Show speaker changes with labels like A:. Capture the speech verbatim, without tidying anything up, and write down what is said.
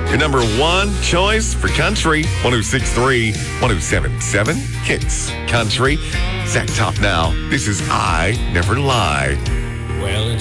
A: Your number one choice for country, one oh six point three, one oh seven point seven, Hits Country. Zach Top now. This is I Never Lie.
B: Well,